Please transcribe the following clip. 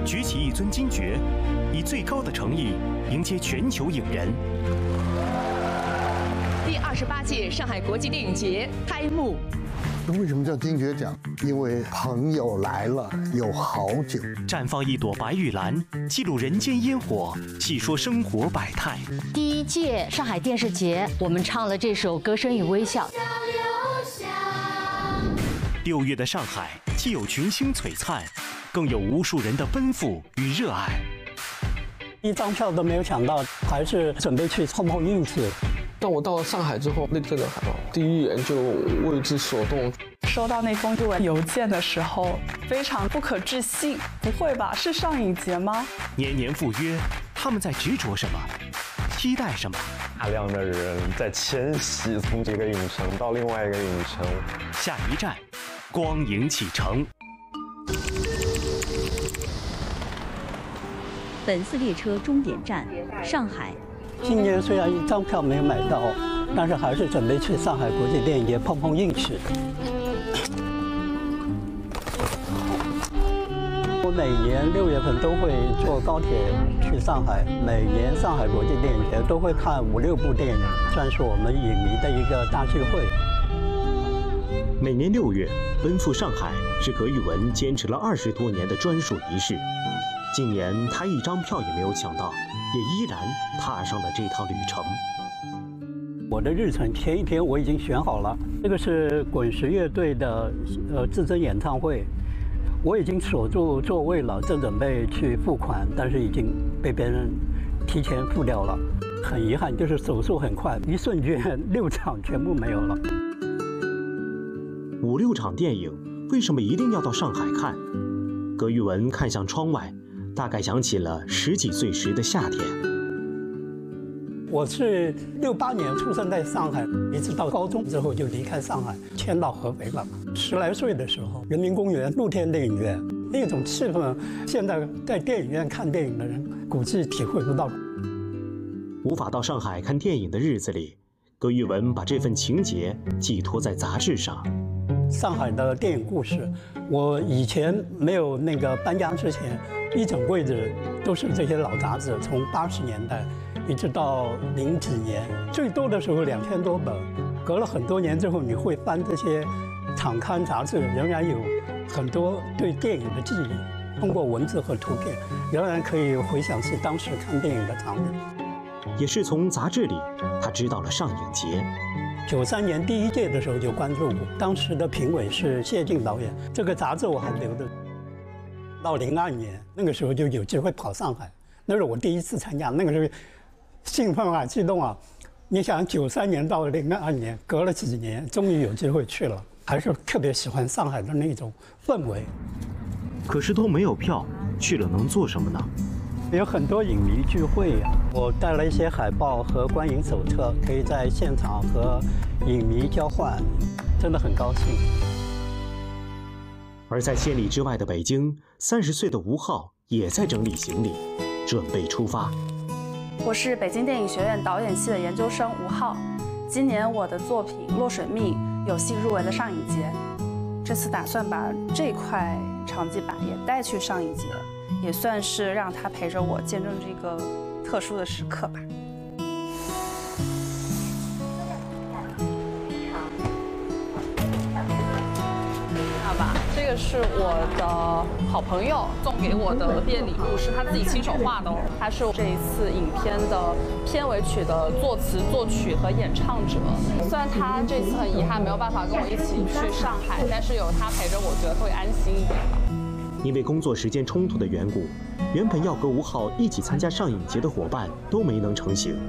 举起一尊金爵，以最高的诚意迎接全球影人。 第28届上海国际电影节开幕。 为什么叫金爵奖？因为朋友来了，有好酒。 绽放一朵白玉兰，记录人间烟火，细说生活百态。 第1届上海电视节，我们唱了这首《歌声与微笑》。 6月的上海，既有群星璀璨，更有无数人的奔赴与热爱。 1张票都没有抢到，还是准备去碰碰运气。 当我到了上海之后，对这个海报第一眼就为之所动。 收到那封邮件的时候，非常不可置信。不会吧？是上影节吗？ 年年赴约，他们在执着什么？期待什么？ 大量的人在迁徙，从这个影城到另外一个影城。 下一站，光影启程。 本次列车终点站上海。 今年虽然1张票没有买到，但是还是准备去上海国际电影节碰碰运气。我每年6月份都会坐高铁去上海，每年上海国际电影节都会看5、6部电影，算是我们影迷的一个大聚会。 每年6月奔赴上海是葛宇文坚持了20多年的专属仪式。今年他1张票也没有抢到，也依然踏上了这趟旅程。 我的日程前一天我已经选好了，这个是滚石乐队的至臻演唱会，我已经锁住座位了，正准备去付款，但是已经被别人提前付掉了。很遗憾，就是手速很快，一瞬间6场全部没有了。 5、6场电影，为什么一定要到上海看？葛宇文看向窗外，大概想起了10几岁时的夏天。 我是68年出生在上海，一直到高中之后就离开上海，迁到合肥了。10来岁的时候，人民公园露天电影院那种气氛，现在在电影院看电影的人估计体会不到。 无法到上海看电影的日子里，葛宇文把这份情结寄托在杂志上。 上海的电影故事，我以前没有那个搬家之前，一整柜子都是这些老杂志，从80年代一直到00几年，最多的时候2000多本。隔了很多年之后，你会翻这些场刊杂志，仍然有很多对电影的记忆。通过文字和图片，仍然可以回想起当时看电影的场景。 也是从杂志里，他知道了上影节。 93年第1届的时候就关注过，当时的评委是谢晋导演，这个杂志我还留着。到02年，那个时候就有机会跑上海，那是我第1次参加，那个时候兴奋啊，激动啊！你想93年到02年，隔了几年，终于有机会去了，还是特别喜欢上海的那种氛围。 可是都没有票，去了能做什么呢？ 有很多影迷聚会，我带了一些海报和观影手册，可以在现场和影迷交换，真的很高兴。 而在千里之外的北京，30岁的吴昊也在整理行李，准备出发。 我是北京电影学院导演系的研究生吴昊，今年我的作品《落水命》有幸入围了上影节，这次打算把这块长记板也带去上影节，也算是让他陪着我见证这个特殊的时刻吧。好吧，这个是我的好朋友送给我的毕业礼物，是他自己亲手画的哦。他是这一次影片的片尾曲的作词、作曲和演唱者。虽然他这次很遗憾没有办法跟我一起去上海，但是有他陪着我，觉得会安心一点吧。 因为工作时间冲突的缘故，原本要和吴昊一起参加上影节的伙伴都没能成行。